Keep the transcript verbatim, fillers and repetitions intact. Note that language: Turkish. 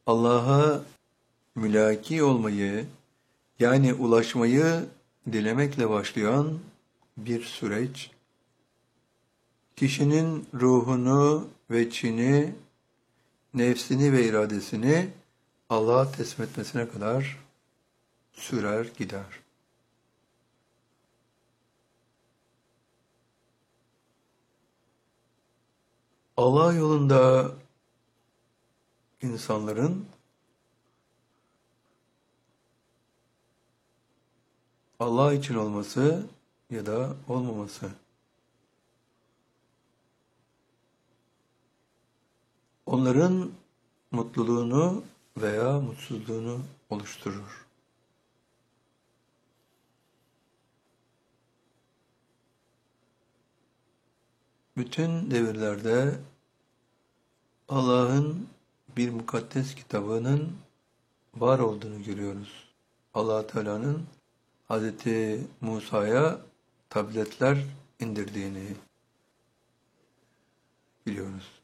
Allah'a mülaki olmayı, yani ulaşmayı dilemekle başlayan bir süreç, kişinin ruhunu ve içini, nefsini ve iradesini Allah'a teslim etmesine kadar sürer gider. Allah yolunda insanların Allah için olması ya da olmaması, onların mutluluğunu veya mutsuzluğunu oluşturur. Bütün devirlerde Allah'ın bir mukaddes kitabının var olduğunu görüyoruz. Allah Teala'nın Hazreti Musa'ya tabletler indirdiğini biliyoruz.